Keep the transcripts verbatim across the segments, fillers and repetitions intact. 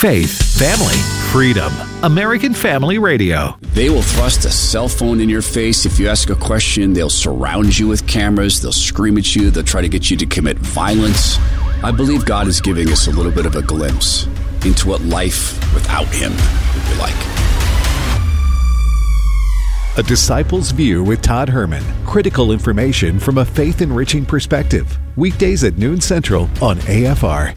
Faith, family, freedom. American Family Radio. They will thrust a cell phone in your face. If you ask a question, they'll surround you with cameras. They'll scream at you. They'll try to get you to commit violence. I believe God is giving us a little bit of a glimpse into what life without Him would be like. A Disciple's View with Todd Herman. Critical information from a faith-enriching perspective. Weekdays at noon Central on A F R.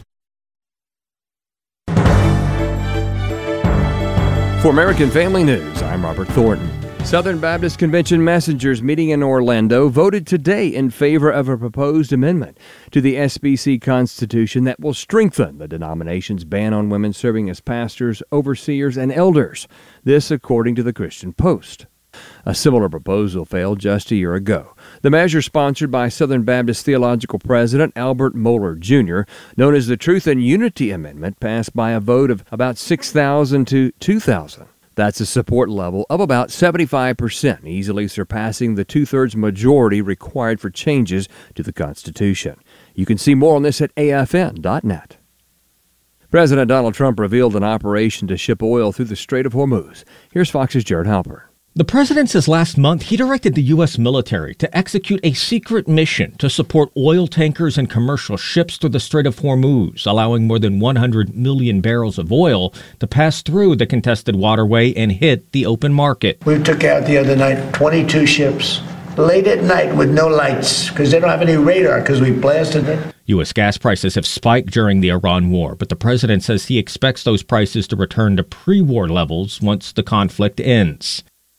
For American Family News, I'm Robert Thornton. Southern Baptist Convention messengers meeting in Orlando voted today in favor of a proposed amendment to the S B C Constitution that will strengthen the denomination's ban on women serving as pastors, overseers, and elders. This according to the Christian Post. A similar proposal failed just a year ago. The measure, sponsored by Southern Baptist Theological President Albert Mohler Junior, known as the Truth and Unity Amendment, passed by a vote of about six thousand to two thousand. That's a support level of about seventy-five percent, easily surpassing the two-thirds majority required for changes to the Constitution. You can see more on this at A F N dot net. President Donald Trump revealed an operation to ship oil through the Strait of Hormuz. Here's Fox's Jared Halper. The president says last month he directed the U S military to execute a secret mission to support oil tankers and commercial ships through the Strait of Hormuz, allowing more than one hundred million barrels of oil to pass through the contested waterway and hit the open market. We took out the other night twenty-two ships, late at night with no lights, because they don't have any radar because we blasted it. U S gas prices have spiked during the Iran war, but the president says he expects those prices to return to pre-war levels once the conflict ends.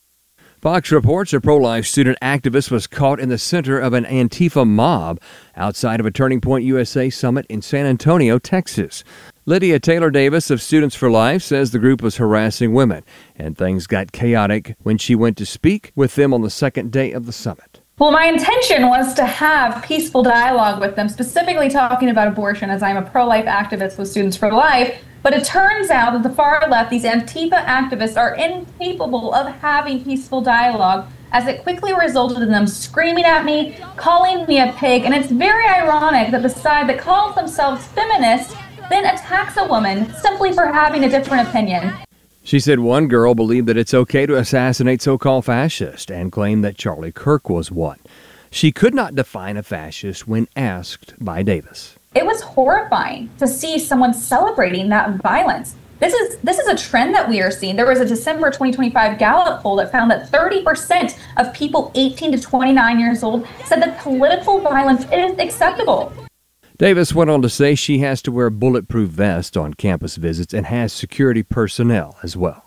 Fox reports a pro-life student activist was caught in the center of an Antifa mob outside of a Turning Point U S A summit in San Antonio, Texas. Lydia Taylor Davis of Students for Life says the group was harassing women, and things got chaotic when she went to speak with them on the second day of the summit. Well, my intention was to have peaceful dialogue with them, specifically talking about abortion, as I'm a pro-life activist with Students for Life. But it turns out that the far left, these Antifa activists, are incapable of having peaceful dialogue, as it quickly resulted in them screaming at me, calling me a pig. And it's very ironic that the side that calls themselves feminists then attacks a woman simply for having a different opinion. She said one girl believed that it's okay to assassinate so-called fascists and claimed that Charlie Kirk was one. She could not define a fascist when asked by Davis. It was horrifying to see someone celebrating that violence. This is this is a trend that we are seeing. There was a December twenty twenty-five Gallup poll that found that thirty percent of people eighteen to twenty-nine years old said that political violence is acceptable. Davis went on to say she has to wear bulletproof vests on campus visits and has security personnel as well.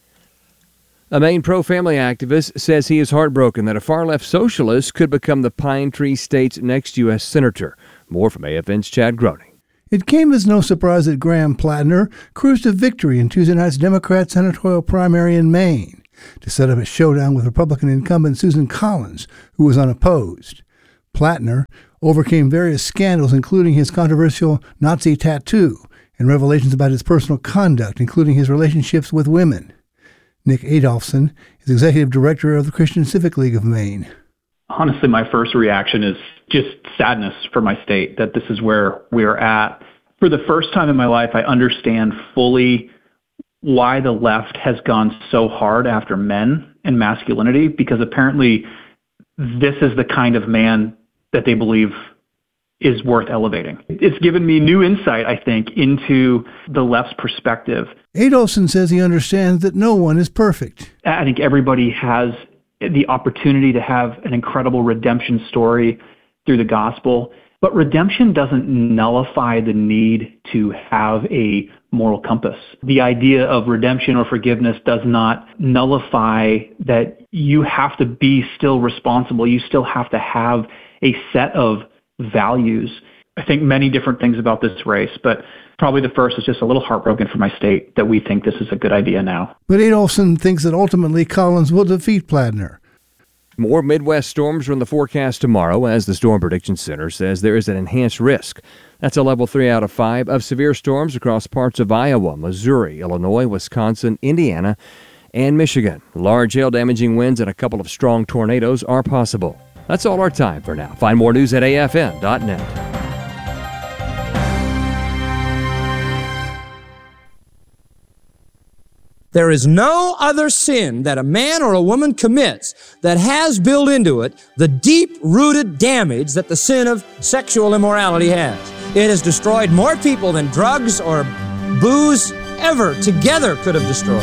A Maine pro-family activist says he is heartbroken that a far-left socialist could become the Pine Tree State's next U S senator. More from A F N's Chad Groening. It came as no surprise that Graham Plattner cruised to victory in Tuesday night's Democrat senatorial primary in Maine to set up a showdown with Republican incumbent Susan Collins, who was unopposed. Plattner overcame various scandals, including his controversial Nazi tattoo and revelations about his personal conduct, including his relationships with women. Nick Adolphson is executive director of the Christian Civic League of Maine. Honestly, my first reaction is just sadness for my state that this is where we're at. For the first time in my life, I understand fully why the left has gone so hard after men and masculinity, because apparently this is the kind of man that they believe is worth elevating. It's given me new insight, I think, into the left's perspective. Adolphson says he understands that no one is perfect. I think everybody has the opportunity to have an incredible redemption story through the gospel, but redemption doesn't nullify the need to have a moral compass. The idea of redemption or forgiveness does not nullify that you have to be still responsible. You still have to have a set of values. I think many different things about this race, but probably the first is just a little heartbroken for my state that we think this is a good idea now. But Adolphson thinks that ultimately Collins will defeat Plattner. More Midwest storms are in the forecast tomorrow, as the Storm Prediction Center says there is an enhanced risk. That's a level three out of five of severe storms across parts of Iowa, Missouri, Illinois, Wisconsin, Indiana, and Michigan. Large hail-damaging winds and a couple of strong tornadoes are possible. That's all our time for now. Find more news at A F N dot net. There is no other sin that a man or a woman commits that has built into it the deep-rooted damage that the sin of sexual immorality has. It has destroyed more people than drugs or booze ever together could have destroyed.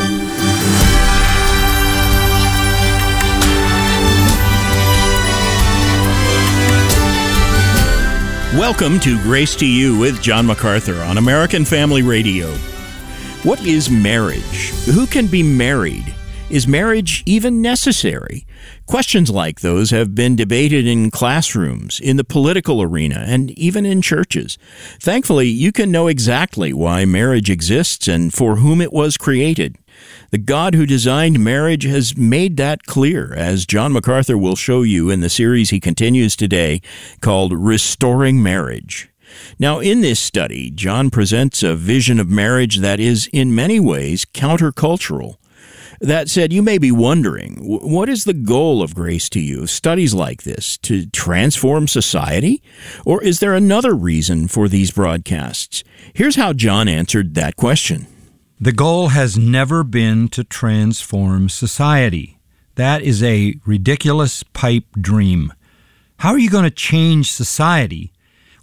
Welcome to Grace to You with John MacArthur on American Family Radio. What is marriage? Who can be married? Is marriage even necessary? Questions like those have been debated in classrooms, in the political arena, and even in churches. Thankfully, you can know exactly why marriage exists and for whom it was created. The God who designed marriage has made that clear, as John MacArthur will show you in the series he continues today called Restoring Marriage. Now, in this study, John presents a vision of marriage that is, in many ways, countercultural. That said, you may be wondering, what is the goal of Grace to You, studies like this, to transform society? Or is there another reason for these broadcasts? Here's how John answered that question. The goal has never been to transform society. That is a ridiculous pipe dream. How are you going to change society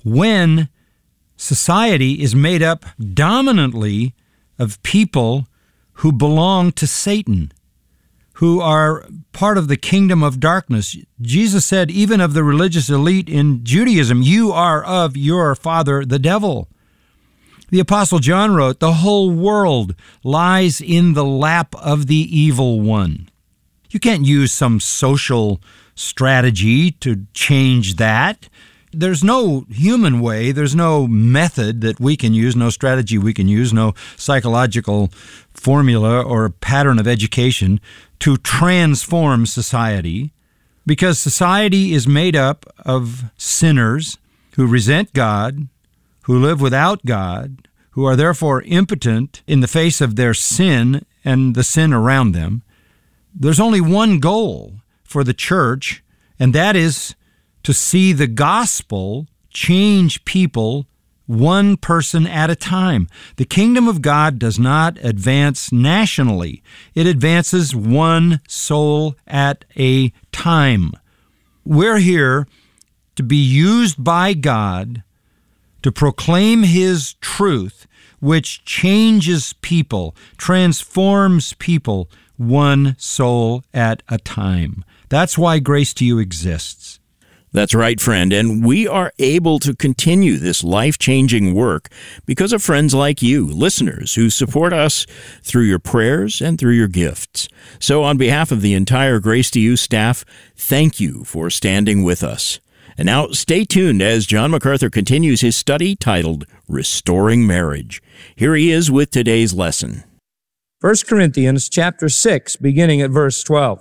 when society is made up dominantly of people who belong to Satan, who are part of the kingdom of darkness? Jesus said, even of the religious elite in Judaism, you are of your father, the devil. The Apostle John wrote, the whole world lies in the lap of the evil one. You can't use some social strategy to change that. There's no human way, there's no method that we can use, no strategy we can use, no psychological formula or pattern of education to transform society, because society is made up of sinners who resent God, who live without God, who are therefore impotent in the face of their sin and the sin around them. There's only one goal for the church, and that is to see the gospel change people one person at a time. The kingdom of God does not advance nationally. It advances one soul at a time. We're here to be used by God to proclaim His truth, which changes people, transforms people one soul at a time. That's why Grace to You exists. That's right, friend, and we are able to continue this life-changing work because of friends like you, listeners, who support us through your prayers and through your gifts. So on behalf of the entire Grace to You staff, thank you for standing with us. And now stay tuned as John MacArthur continues his study titled Restoring Marriage. Here he is with today's lesson. First Corinthians chapter six, beginning at verse twelve.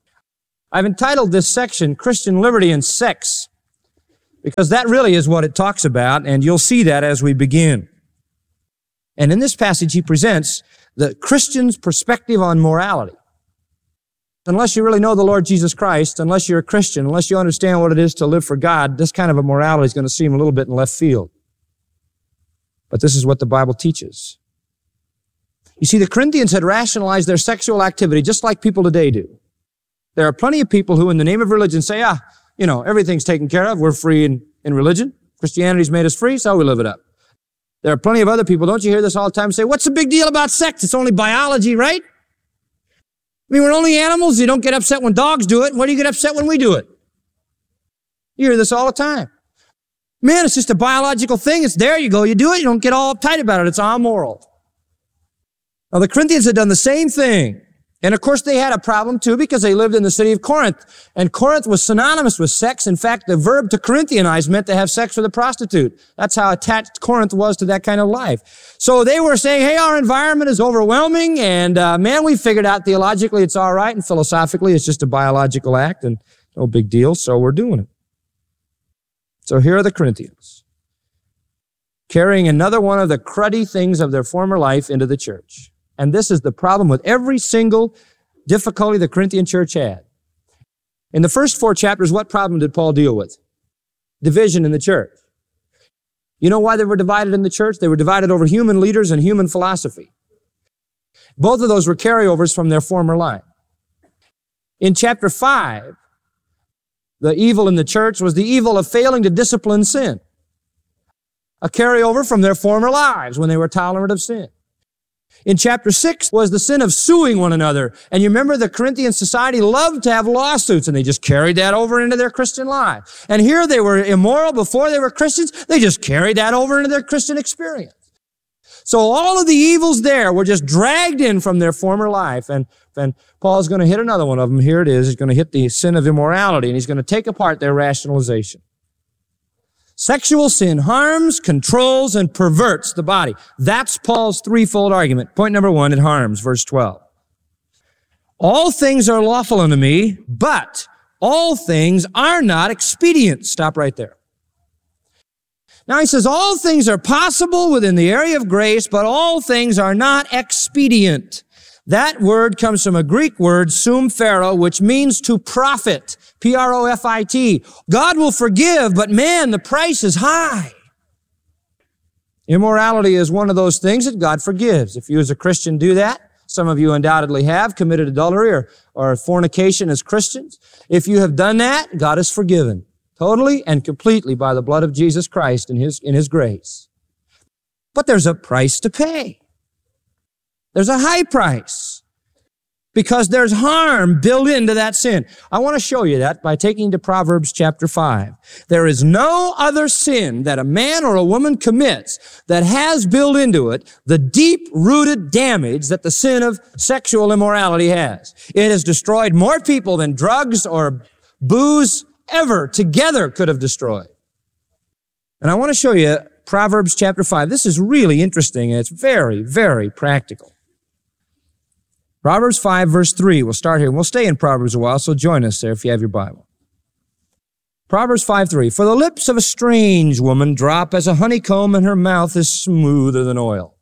I've entitled this section, Christian Liberty and Sex, because that really is what it talks about, and you'll see that as we begin. And in this passage, he presents the Christian's perspective on morality. Unless you really know the Lord Jesus Christ, unless you're a Christian, unless you understand what it is to live for God, this kind of a morality is going to seem a little bit in left field. But this is what the Bible teaches. You see, the Corinthians had rationalized their sexual activity just like people today do. There are plenty of people who, in the name of religion, say, ah, you know, everything's taken care of. We're free in, in religion. Christianity's made us free, so we live it up. There are plenty of other people, don't you hear this all the time, say, what's the big deal about sex? It's only biology, right? I mean, we're only animals. You don't get upset when dogs do it. Why do you get upset when we do it? You hear this all the time. Man, it's just a biological thing. It's there. You go, you do it. You don't get all uptight about it. It's amoral. Now, the Corinthians had done the same thing. And of course, they had a problem too because they lived in the city of Corinth. And Corinth was synonymous with sex. In fact, the verb to Corinthianize meant to have sex with a prostitute. That's how attached Corinth was to that kind of life. So they were saying, hey, our environment is overwhelming. And uh, man, we figured out theologically it's all right. And philosophically, it's just a biological act and no big deal. So we're doing it. So here are the Corinthians, carrying another one of the cruddy things of their former life into the church. And this is the problem with every single difficulty the Corinthian church had. In the first four chapters, what problem did Paul deal with? Division in the church. You know why they were divided in the church? They were divided over human leaders and human philosophy. Both of those were carryovers from their former life. In chapter five, the evil in the church was the evil of failing to discipline sin. A carryover from their former lives when they were tolerant of sin. In chapter six was the sin of suing one another. And you remember the Corinthian society loved to have lawsuits, and they just carried that over into their Christian life. And here they were immoral before they were Christians. They just carried that over into their Christian experience. So all of the evils there were just dragged in from their former life. And, and Paul's going to hit another one of them. Here it is. He's going to hit the sin of immorality, and he's going to take apart their rationalization. Sexual sin harms, controls, and perverts the body. That's Paul's threefold argument. Point number one, it harms, verse twelve. All things are lawful unto me, but all things are not expedient. Stop right there. Now he says all things are possible within the area of grace, but all things are not expedient. That word comes from a Greek word, sum pharo, which means to profit. P R O F I T. God will forgive, but man, the price is high. Immorality is one of those things that God forgives. If you as a Christian do that, some of you undoubtedly have committed adultery or, or fornication as Christians. If you have done that, God is forgiven totally and completely by the blood of Jesus Christ in His, in His grace. But there's a price to pay. There's a high price. Because there's harm built into that sin. I want to show you that by taking you to Proverbs chapter five. There is no other sin that a man or a woman commits that has built into it the deep-rooted damage that the sin of sexual immorality has. It has destroyed more people than drugs or booze ever together could have destroyed. And I want to show you Proverbs chapter five. This is really interesting, and it's very, very practical. Proverbs five, verse three. We'll start here. We'll stay in Proverbs a while, so join us there if you have your Bible. Proverbs five, three. For the lips of a strange woman drop as a honeycomb, and her mouth is smoother than oil.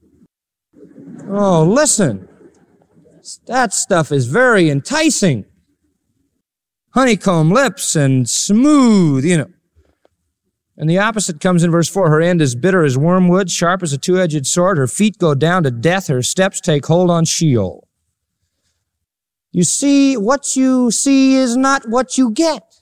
Oh, listen. That stuff is very enticing. Honeycomb lips and smooth, you know. And the opposite comes in verse four. Her end is bitter as wormwood, sharp as a two-edged sword. Her feet go down to death. Her steps take hold on Sheol. You see, what you see is not what you get.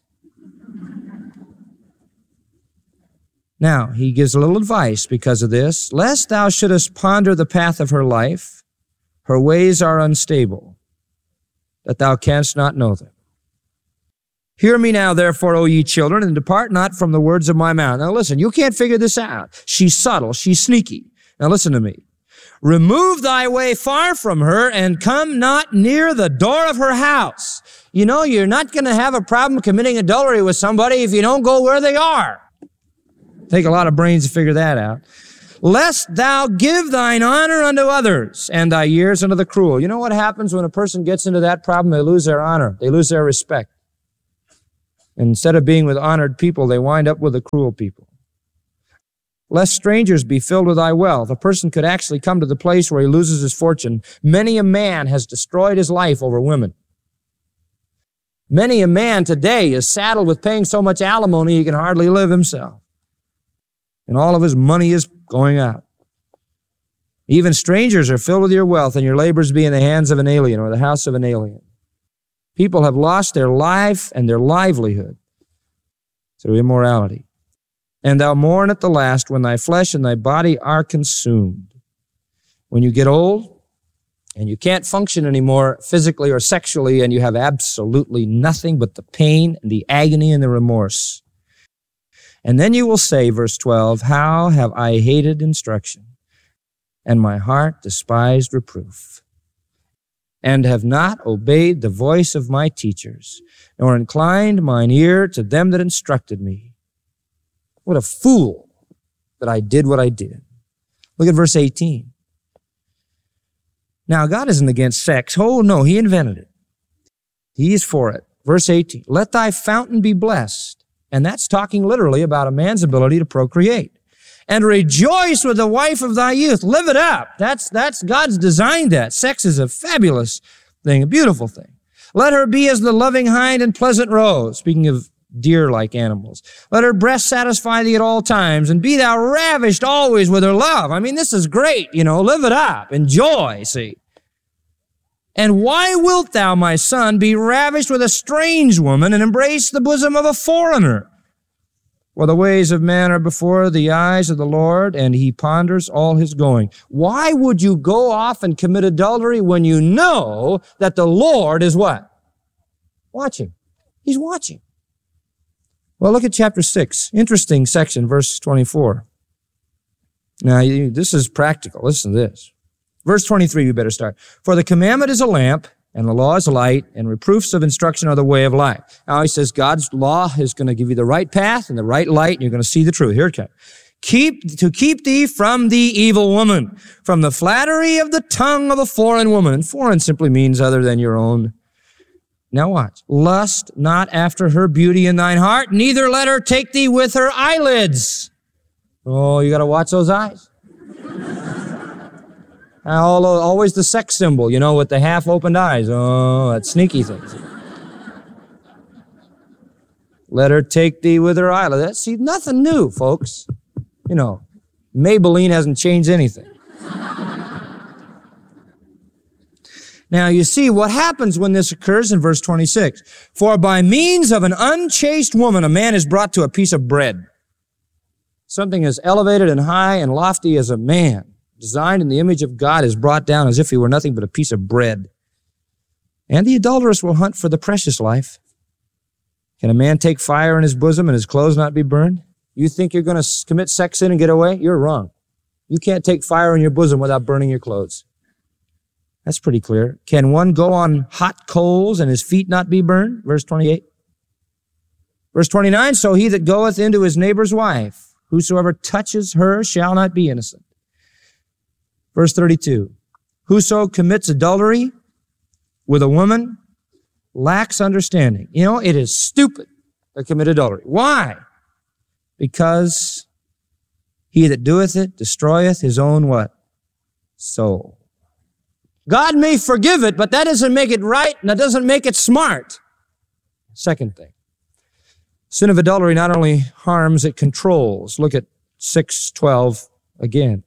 Now, he gives a little advice because of this. Lest thou shouldest ponder the path of her life, her ways are unstable, that thou canst not know them. Hear me now, therefore, O ye children, and depart not from the words of my mouth. Now listen, you can't figure this out. She's subtle, she's sneaky. Now listen to me. Remove thy way far from her, and come not near the door of her house. You know, you're not going to have a problem committing adultery with somebody if you don't go where they are. Take a lot of brains to figure that out. Lest thou give thine honor unto others, and thy years unto the cruel. You know what happens when a person gets into that problem? They lose their honor. They lose their respect. And instead of being with honored people, they wind up with the cruel people. Lest strangers be filled with thy wealth. A person could actually come to the place where he loses his fortune. Many a man has destroyed his life over women. Many a man today is saddled with paying so much alimony he can hardly live himself. And all of his money is going out. Even strangers are filled with your wealth, and your labors be in the hands of an alien or the house of an alien. People have lost their life and their livelihood through immorality. And thou mourn at the last when thy flesh and thy body are consumed. When you get old and you can't function anymore physically or sexually, and you have absolutely nothing but the pain and the agony and the remorse. And then you will say, verse twelve, how have I hated instruction, and my heart despised reproof, and have not obeyed the voice of my teachers, nor inclined mine ear to them that instructed me. What a fool that I did what I did. Look at verse eighteen. Now, God isn't against sex. Oh, no, He invented it. He is for it. Verse eighteen, let thy fountain be blessed. And that's talking literally about a man's ability to procreate. And rejoice with the wife of thy youth. Live it up. That's, that's, God's designed that. Sex is a fabulous thing, a beautiful thing. Let her be as the loving hind and pleasant roe. Speaking of deer-like animals. Let her breast satisfy thee at all times, and be thou ravished always with her love. I mean, this is great, you know, live it up, enjoy, see. And why wilt thou, my son, be ravished with a strange woman and embrace the bosom of a foreigner? For the ways of man are before the eyes of the Lord, and he ponders all his going. Why would you go off and commit adultery when you know that the Lord is what? Watching. He's watching. Well, look at chapter six. Interesting section, verse twenty-four. Now, you, this is practical. Listen to this. Verse twenty-three, you better start. For the commandment is a lamp, and the law is light, and reproofs of instruction are the way of life. Now, he says God's law is going to give you the right path and the right light, and you're going to see the truth. Here it comes. Keep, to keep thee from the evil woman, from the flattery of the tongue of a foreign woman. And foreign simply means other than your own. Now watch. Lust not after her beauty in thine heart, neither let her take thee with her eyelids. Oh, you got to watch those eyes. Always the sex symbol, you know, with the half-opened eyes. Oh, that sneaky thing. Let her take thee with her eyelids. See, nothing new, folks. You know, Maybelline hasn't changed anything. Now, you see, what happens when this occurs in verse twenty-six? For by means of an unchaste woman, a man is brought to a piece of bread. Something as elevated and high and lofty as a man, designed in the image of God, is brought down as if he were nothing but a piece of bread. And the adulteress will hunt for the precious life. Can a man take fire in his bosom and his clothes not be burned? You think you're going to commit sex sin and get away? You're wrong. You can't take fire in your bosom without burning your clothes. That's pretty clear. Can one go on hot coals and his feet not be burned? Verse twenty-eight. Verse twenty-nine, so he that goeth into his neighbor's wife, whosoever touches her shall not be innocent. Verse thirty-two, whoso commits adultery with a woman lacks understanding. You know, it is stupid to commit adultery. Why? Because he that doeth it destroyeth his own what? Soul. God may forgive it, but that doesn't make it right, and that doesn't make it smart. Second thing, sin of adultery not only harms, it controls. Look at six twelve again.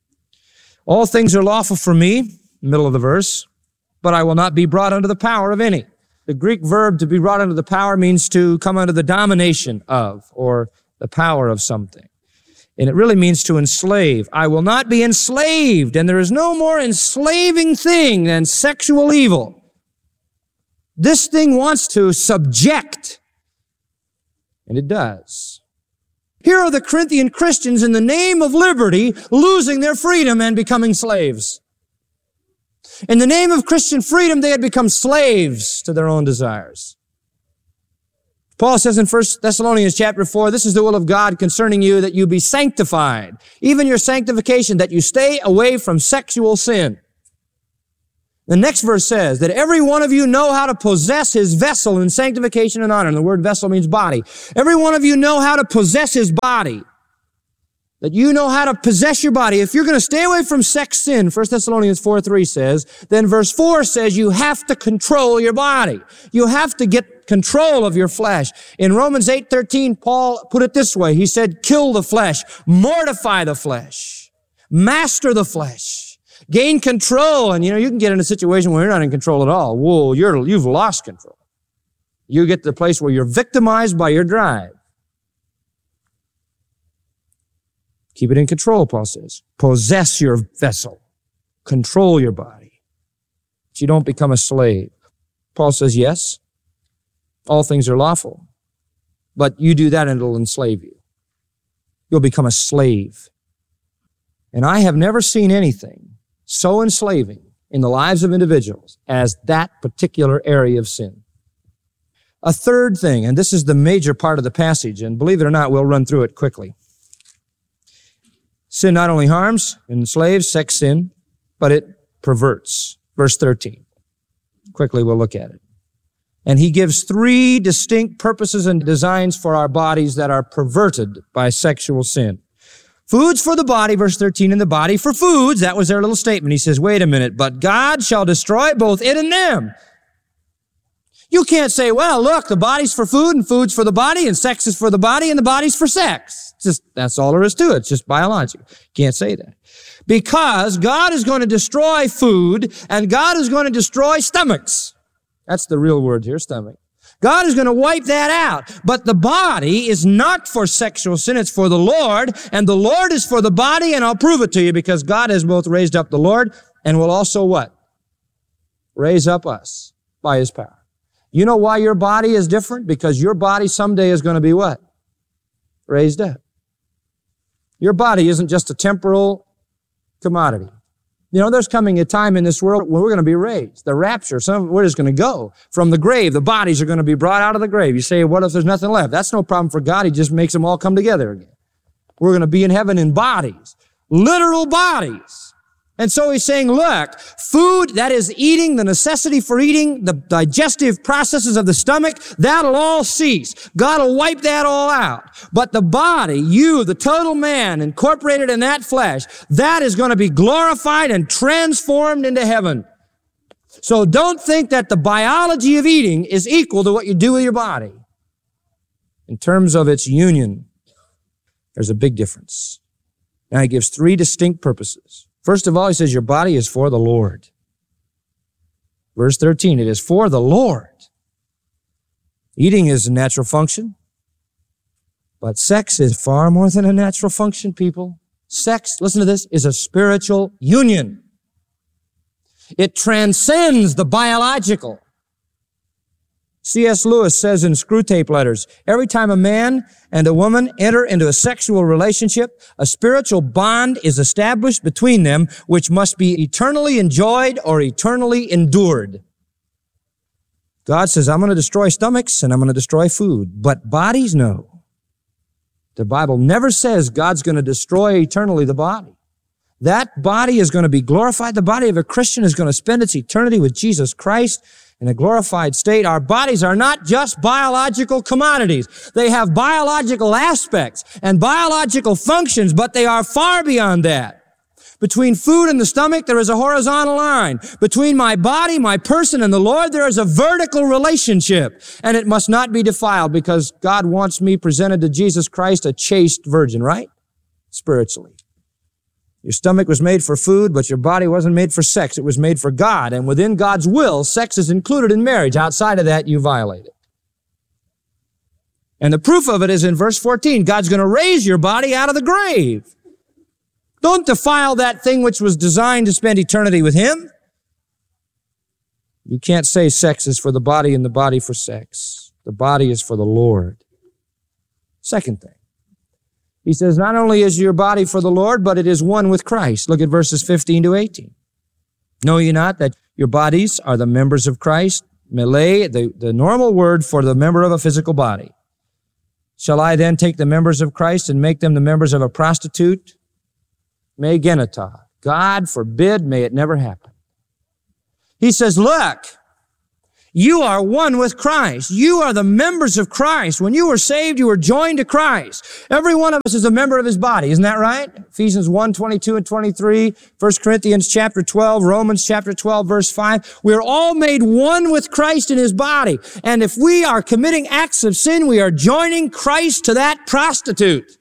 All things are lawful for me, middle of the verse, but I will not be brought under the power of any. The Greek verb to be brought under the power means to come under the domination of, or the power of something. And it really means to enslave. I will not be enslaved, and there is no more enslaving thing than sexual evil. This thing wants to subject, and it does. Here are the Corinthian Christians in the name of liberty losing their freedom and becoming slaves. In the name of Christian freedom, they had become slaves to their own desires. Paul says in First Thessalonians chapter four, this is the will of God concerning you, that you be sanctified, even your sanctification, that you stay away from sexual sin. The next verse says that every one of you know how to possess his vessel in sanctification and honor. And the word vessel means body. Every one of you know how to possess his body. That you know how to possess your body. If you're going to stay away from sex sin, First Thessalonians four three says, then verse four says you have to control your body. You have to get control of your flesh. In Romans eight thirteen, Paul put it this way. He said, kill the flesh, mortify the flesh, master the flesh, gain control. And you know, you can get in a situation where you're not in control at all. Whoa, you're, you've lost control. You get to the place where you're victimized by your drive. Keep it in control, Paul says. Possess your vessel. Control your body. But you don't become a slave. Paul says, yes, all things are lawful. But you do that and it'll enslave you. You'll become a slave. And I have never seen anything so enslaving in the lives of individuals as that particular area of sin. A third thing, and this is the major part of the passage, and believe it or not, we'll run through it quickly. Sin not only harms, enslaves, sex sin, but it perverts. Verse thirteen. Quickly, we'll look at it. And he gives three distinct purposes and designs for our bodies that are perverted by sexual sin. Foods for the body, verse thirteen, and the body for foods. That was their little statement. He says, wait a minute, but God shall destroy both it and them. You can't say, well, look, the body's for food and food's for the body and sex is for the body and the body's for sex. It's just, that's all there is to it. It's just biological. Can't say that. Because God is going to destroy food and God is going to destroy stomachs. That's the real word here, stomach. God is going to wipe that out. But the body is not for sexual sin. It's for the Lord. And the Lord is for the body. And I'll prove it to you because God has both raised up the Lord and will also what? Raise up us by His power. You know why your body is different? Because your body someday is going to be what? Raised up. Your body isn't just a temporal commodity. You know, there's coming a time in this world where we're going to be raised. The rapture, some, we're just going to go from the grave. The bodies are going to be brought out of the grave. You say, what if there's nothing left? That's no problem for God. He just makes them all come together again. We're going to be in heaven in bodies, literal bodies. And so He's saying, look, food, that is eating, the necessity for eating, the digestive processes of the stomach, that'll all cease. God will wipe that all out. But the body, you, the total man, incorporated in that flesh, that is going to be glorified and transformed into heaven. So don't think that the biology of eating is equal to what you do with your body. In terms of its union, there's a big difference. Now He gives three distinct purposes. First of all, He says, your body is for the Lord. Verse thirteen, it is for the Lord. Eating is a natural function, but sex is far more than a natural function, people. Sex, listen to this, is a spiritual union. It transcends the biological. C S Lewis says in Screwtape Letters, every time a man and a woman enter into a sexual relationship, a spiritual bond is established between them, which must be eternally enjoyed or eternally endured. God says, I'm going to destroy stomachs and I'm going to destroy food, but bodies, no. The Bible never says God's going to destroy eternally the body. That body is going to be glorified. The body of a Christian is going to spend its eternity with Jesus Christ in a glorified state. Our bodies are not just biological commodities. They have biological aspects and biological functions, but they are far beyond that. Between food and the stomach, there is a horizontal line. Between my body, my person, and the Lord, there is a vertical relationship. And it must not be defiled because God wants me presented to Jesus Christ a chaste virgin, right? Spiritually. Your stomach was made for food, but your body wasn't made for sex. It was made for God. And within God's will, sex is included in marriage. Outside of that, you violate it. And the proof of it is in verse fourteen. God's going to raise your body out of the grave. Don't defile that thing which was designed to spend eternity with Him. You can't say sex is for the body and the body for sex. The body is for the Lord. Second thing. He says, not only is your body for the Lord, but it is one with Christ. Look at verses fifteen to eighteen. Know ye not that your bodies are the members of Christ? Mele, the, the normal word for the member of a physical body. Shall I then take the members of Christ and make them the members of a prostitute? Me genita. God forbid, may it never happen. He says, look, you are one with Christ. You are the members of Christ. When you were saved, you were joined to Christ. Every one of us is a member of His body. Isn't that right? Ephesians one, twenty-two and twenty-three, First Corinthians chapter twelve, Romans chapter twelve, verse five. We're all made one with Christ in His body. And if we are committing acts of sin, we are joining Christ to that prostitute.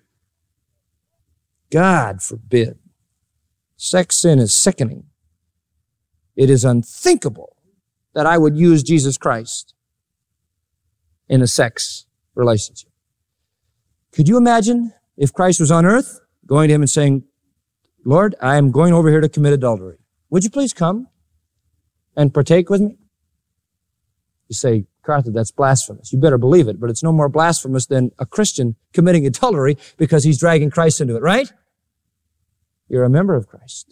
God forbid. Sex sin is sickening. It is unthinkable that I would use Jesus Christ in a sex relationship. Could you imagine if Christ was on earth, going to Him and saying, Lord, I am going over here to commit adultery. Would you please come and partake with me? You say, Cartha, that's blasphemous. You better believe it, but it's no more blasphemous than a Christian committing adultery because he's dragging Christ into it, right? You're a member of Christ.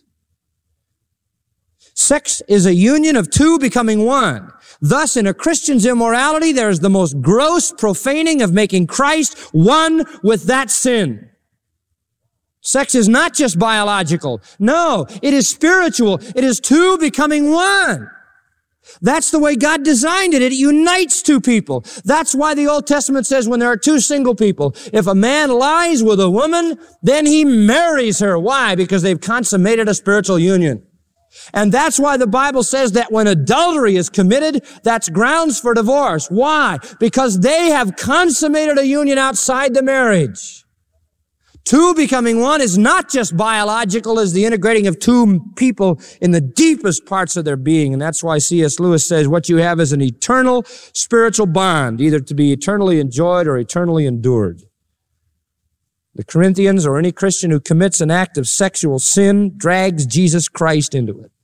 Sex is a union of two becoming one. Thus, in a Christian's immorality, there is the most gross profaning of making Christ one with that sin. Sex is not just biological. No, it is spiritual. It is two becoming one. That's the way God designed it. It unites two people. That's why the Old Testament says when there are two single people, if a man lies with a woman, then he marries her. Why? Because they've consummated a spiritual union. And that's why the Bible says that when adultery is committed, that's grounds for divorce. Why? Because they have consummated a union outside the marriage. Two becoming one is not just biological, as the integrating of two people in the deepest parts of their being. And that's why C S Lewis says what you have is an eternal spiritual bond, either to be eternally enjoyed or eternally endured. The Corinthians, or any Christian who commits an act of sexual sin, drags Jesus Christ into it.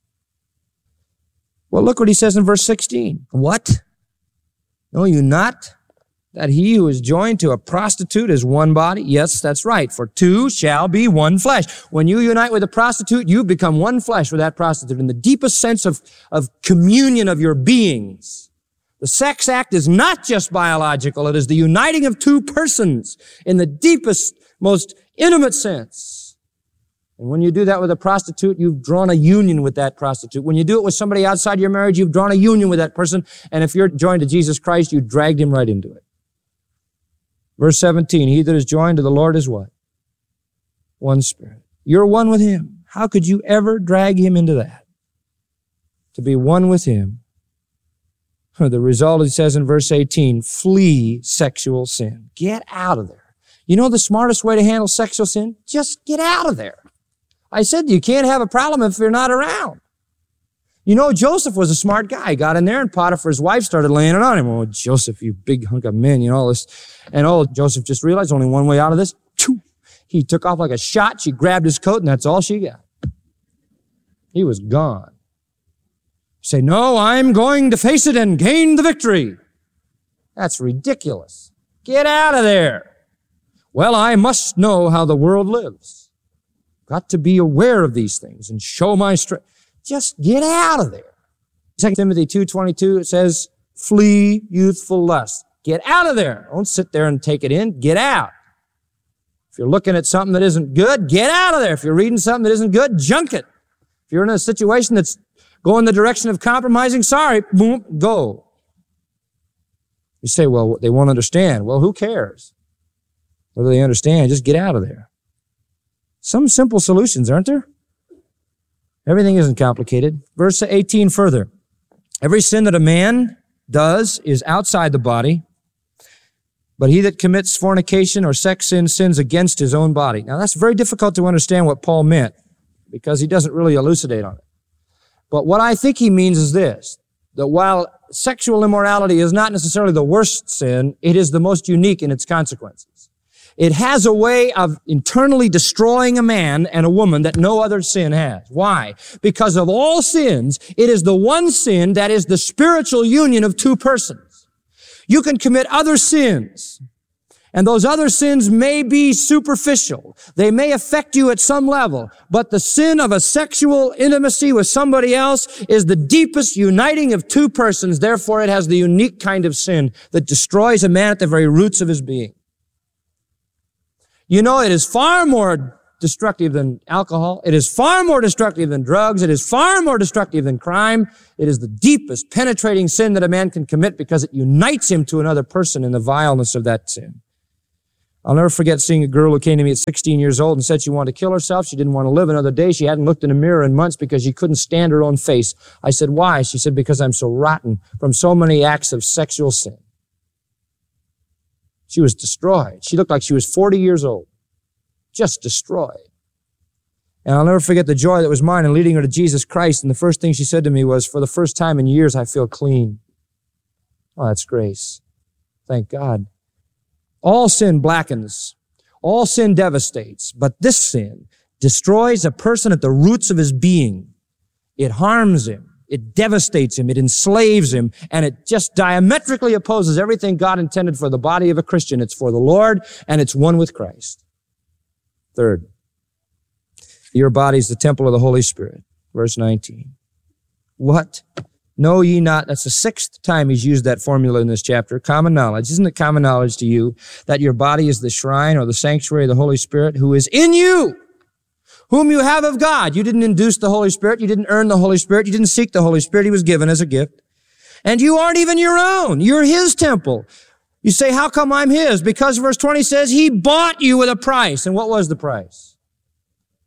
Well, look what he says in verse sixteen. What? Know you not that he who is joined to a prostitute is one body? Yes, that's right. For two shall be one flesh. When you unite with a prostitute, you become one flesh with that prostitute in the deepest sense of, of communion of your beings. The sex act is not just biological. It is the uniting of two persons in the deepest, most intimate sense. And when you do that with a prostitute, you've drawn a union with that prostitute. When you do it with somebody outside your marriage, you've drawn a union with that person. And if you're joined to Jesus Christ, you dragged him right into it. Verse seventeen, he that is joined to the Lord is what? One spirit. You're one with him. How could you ever drag him into that? To be one with him. The result, it says in verse eighteen, flee sexual sin. Get out of there. You know the smartest way to handle sexual sin? Just get out of there. I said you can't have a problem if you're not around. You know, Joseph was a smart guy. He got in there and Potiphar's wife started laying it on him. Oh, Joseph, you big hunk of men, you know, all this. And oh, Joseph just realized only one way out of this. He took off like a shot. She grabbed his coat and that's all she got. He was gone. You say, no, I'm going to face it and gain the victory. That's ridiculous. Get out of there. Well, I must know how the world lives. Got to be aware of these things and show my strength. Just get out of there. Second Timothy two twenty-two, it says, flee youthful lust. Get out of there. Don't sit there and take it in. Get out. If you're looking at something that isn't good, get out of there. If you're reading something that isn't good, junk it. If you're in a situation that's going the direction of compromising, sorry, boom, go. You say, well, they won't understand. Well, who cares? Whether they understand, just get out of there. Some simple solutions, aren't there? Everything isn't complicated. Verse eighteen further. Every sin that a man does is outside the body, but he that commits fornication or sex sin sins against his own body. Now that's very difficult to understand what Paul meant because he doesn't really elucidate on it. But what I think he means is this, that while sexual immorality is not necessarily the worst sin, it is the most unique in its consequences. It has a way of internally destroying a man and a woman that no other sin has. Why? Because of all sins, it is the one sin that is the spiritual union of two persons. You can commit other sins, and those other sins may be superficial. They may affect you at some level, but the sin of a sexual intimacy with somebody else is the deepest uniting of two persons. Therefore, it has the unique kind of sin that destroys a man at the very roots of his being. You know, it is far more destructive than alcohol. It is far more destructive than drugs. It is far more destructive than crime. It is the deepest penetrating sin that a man can commit because it unites him to another person in the vileness of that sin. I'll never forget seeing a girl who came to me at sixteen years old and said she wanted to kill herself. She didn't want to live another day. She hadn't looked in a mirror in months because she couldn't stand her own face. I said, why? She said, because I'm so rotten from so many acts of sexual sin. She was destroyed. She looked like she was forty years old. Just destroyed. And I'll never forget the joy that was mine in leading her to Jesus Christ. And the first thing she said to me was, for the first time in years, I feel clean. Oh, that's grace. Thank God. All sin blackens. All sin devastates. But this sin destroys a person at the roots of his being. It harms him. It devastates him. It enslaves him. And it just diametrically opposes everything God intended for the body of a Christian. It's for the Lord, and it's one with Christ. Third, your body is the temple of the Holy Spirit. Verse nineteen. What? Know ye not? That's the sixth time he's used that formula in this chapter. Common knowledge. Isn't it common knowledge to you that your body is the shrine or the sanctuary of the Holy Spirit who is in you, whom you have of God? You didn't induce the Holy Spirit. You didn't earn the Holy Spirit. You didn't seek the Holy Spirit. He was given as a gift. And you aren't even your own. You're his temple. You say, how come I'm his? Because verse twenty says he bought you with a price. And what was the price?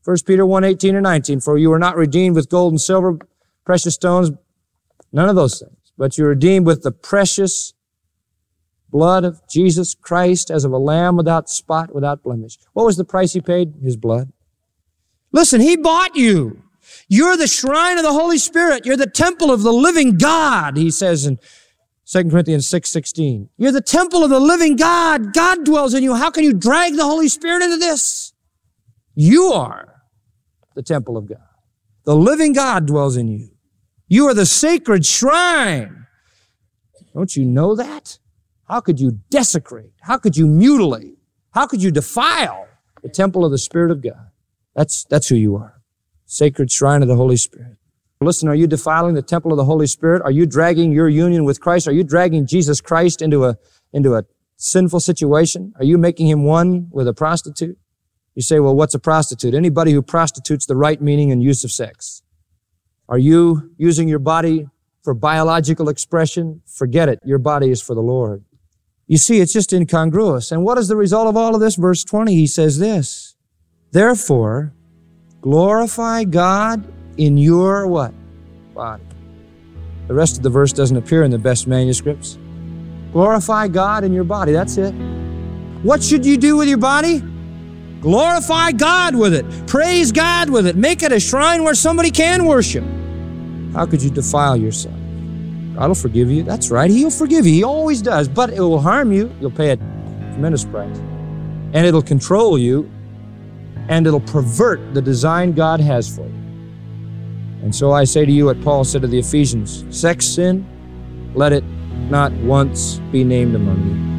First Peter one, eighteen and nineteen, for you are not redeemed with gold and silver, precious stones, none of those things, but you're redeemed with the precious blood of Jesus Christ as of a lamb without spot, without blemish. What was the price he paid? His blood. Listen, he bought you. You're the shrine of the Holy Spirit. You're the temple of the living God, he says in Second Corinthians six sixteen. You're the temple of the living God. God dwells in you. How can you drag the Holy Spirit into this? You are the temple of God. The living God dwells in you. You are the sacred shrine. Don't you know that? How could you desecrate? How could you mutilate? How could you defile the temple of the Spirit of God? That's, that's who you are. Sacred shrine of the Holy Spirit. Listen, are you defiling the temple of the Holy Spirit? Are you dragging your union with Christ? Are you dragging Jesus Christ into a, into a sinful situation? Are you making him one with a prostitute? You say, well, what's a prostitute? Anybody who prostitutes the right meaning and use of sex. Are you using your body for biological expression? Forget it. Your body is for the Lord. You see, it's just incongruous. And what is the result of all of this? Verse twenty, he says this, therefore, glorify God in your what? Body. The rest of the verse doesn't appear in the best manuscripts. Glorify God in your body. That's it. What should you do with your body? Glorify God with it. Praise God with it. Make it a shrine where somebody can worship. How could you defile yourself? God will forgive you. That's right. He'll forgive you. He always does. But it will harm you. You'll pay a tremendous price. And it'll control you. And it'll pervert the design God has for you. And so I say to you what Paul said to the Ephesians, sex sin, let it not once be named among you.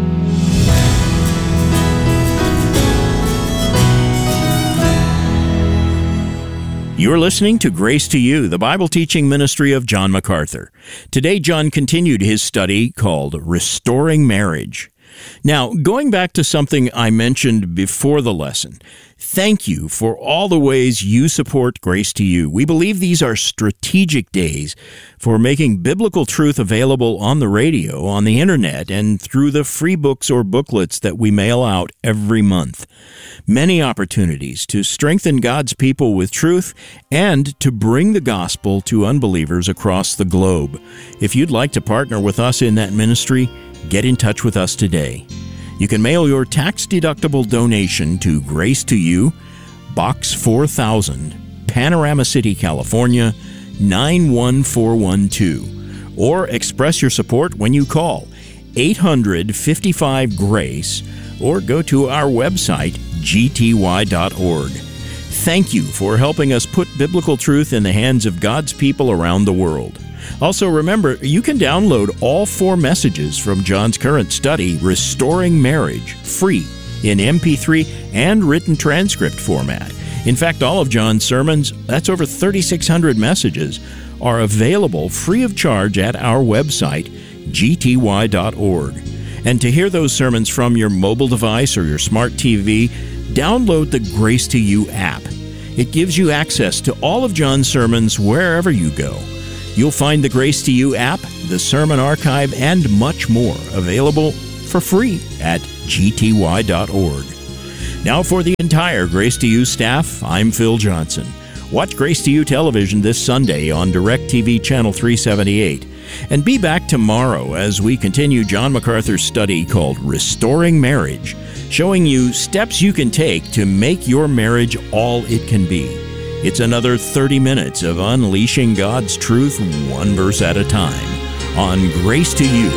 You're listening to Grace to You, the Bible teaching ministry of John MacArthur. Today, John continued his study called Restoring Marriage. Now, going back to something I mentioned before the lesson, thank you for all the ways you support Grace to You. We believe these are strategic days for making biblical truth available on the radio, on the internet, and through the free books or booklets that we mail out every month. Many opportunities to strengthen God's people with truth and to bring the gospel to unbelievers across the globe. If you'd like to partner with us in that ministry, get in touch with us today. You can mail your tax-deductible donation to Grace to You, Box four thousand, Panorama City, California, nine one four one two, or express your support when you call eight hundred, fifty-five, GRACE or go to our website, g t y dot org. Thank you for helping us put biblical truth in the hands of God's people around the world. Also, remember, you can download all four messages from John's current study, Restoring Marriage, free in M P three and written transcript format. In fact, all of John's sermons, that's over thirty-six hundred messages, are available free of charge at our website, g t y dot org. And to hear those sermons from your mobile device or your smart T V, download the Grace to You app. It gives you access to all of John's sermons wherever you go. You'll find the Grace to You app, the sermon archive, and much more available for free at g t y dot org. Now for the entire Grace to You staff, I'm Phil Johnson. Watch Grace to You television this Sunday on DirecTV Channel three seventy-eight. And be back tomorrow as we continue John MacArthur's study called Restoring Marriage, showing you steps you can take to make your marriage all it can be. It's another thirty minutes of unleashing God's truth one verse at a time on Grace to You.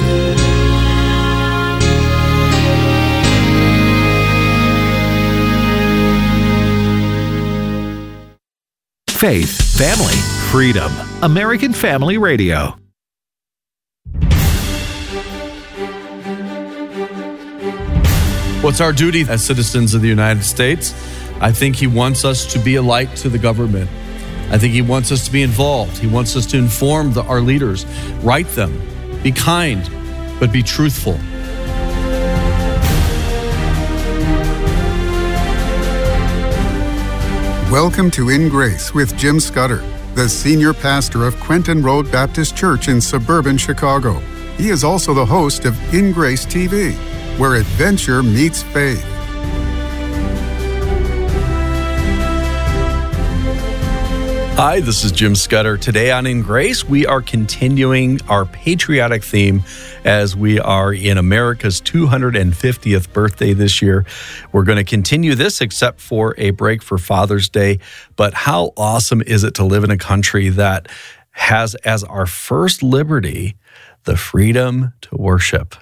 Faith, family, freedom. American Family Radio. What's our duty as citizens of the United States? I think he wants us to be a light to the government. I think he wants us to be involved. He wants us to inform the, our leaders, write them, be kind, but be truthful. Welcome to In Grace with Jim Scudder, the senior pastor of Quentin Road Baptist Church in suburban Chicago. He is also the host of In Grace T V, where adventure meets faith. Hi, this is Jim Scudder. Today on In Grace, we are continuing our patriotic theme as we are in America's two hundred fiftieth birthday this year. We're going to continue this except for a break for Father's Day. But how awesome is it to live in a country that has as our first liberty the freedom to worship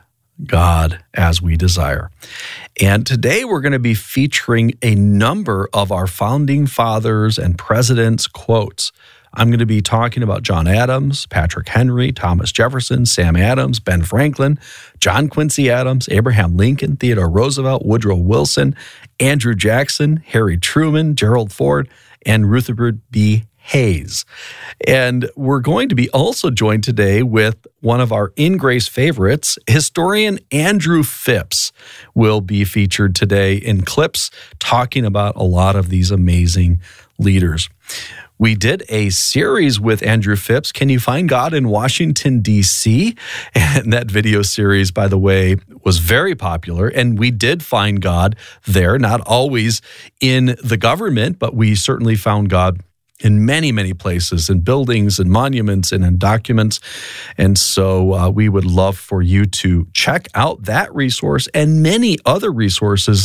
God as we desire. And today we're going to be featuring a number of our founding fathers and presidents' quotes. I'm going to be talking about John Adams, Patrick Henry, Thomas Jefferson, Sam Adams, Ben Franklin, John Quincy Adams, Abraham Lincoln, Theodore Roosevelt, Woodrow Wilson, Andrew Jackson, Harry Truman, Gerald Ford, and Rutherford B. Hayes. And we're going to be also joined today with one of our In Grace favorites, historian Andrew Phipps will be featured today in clips talking about a lot of these amazing leaders. We did a series with Andrew Phipps, Can You Find God in Washington, D C? And that video series, by the way, was very popular. And we did find God there, not always in the government, but we certainly found God in many, many places, in buildings and monuments and in documents. And so uh, we would love for you to check out that resource and many other resources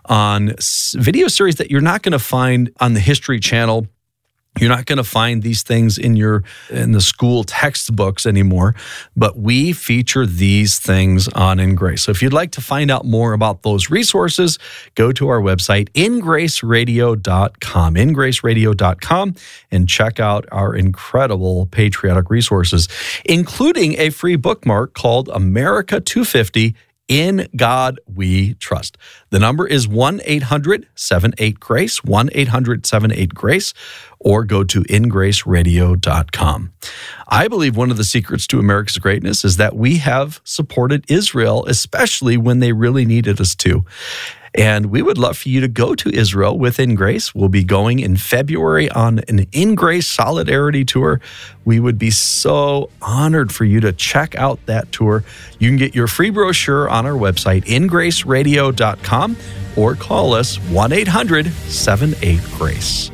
on video series that you're not going to find on the History Channel. You're not going to find these things in your in the school textbooks anymore, but we feature these things on In Grace. So if you'd like to find out more about those resources, go to our website, in grace radio dot com, in grace radio dot com, and check out our incredible patriotic resources, including a free bookmark called America two fifty, In God We Trust. The number is one eight hundred seven eight GRACE, one eight hundred seven eight GRACE, or go to in grace radio dot com. I believe one of the secrets to America's greatness is that we have supported Israel, especially when they really needed us to. And we would love for you to go to Israel with In Grace. We'll be going in February on an In Grace Solidarity Tour. We would be so honored for you to check out that tour. You can get your free brochure on our website, in grace radio dot com, or call us one eight hundred seven eight GRACE.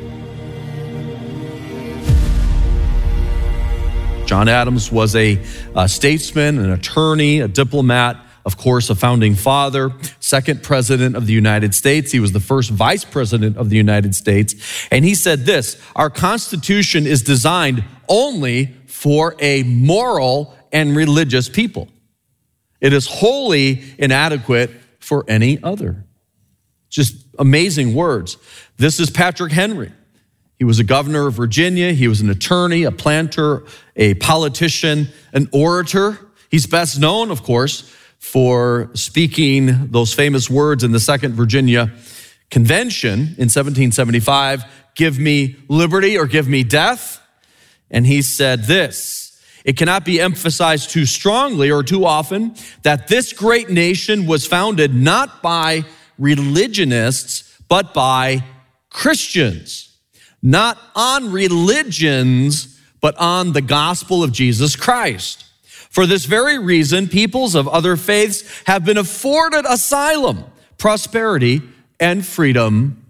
John Adams was a, a statesman, an attorney, a diplomat, of course, a founding father, second president of the United States. He was the first vice president of the United States. And he said this: our Constitution is designed only for a moral and religious people. It is wholly inadequate for any other. Just amazing words. This is Patrick Henry. He was a governor of Virginia. He was an attorney, a planter, a politician, an orator. He's best known, of course, for speaking those famous words in the Second Virginia Convention in seventeen seventy-five, give me liberty or give me death. And he said this: it cannot be emphasized too strongly or too often that this great nation was founded not by religionists, but by Christians. Not on religions, but on the gospel of Jesus Christ. For this very reason, peoples of other faiths have been afforded asylum, prosperity, and freedom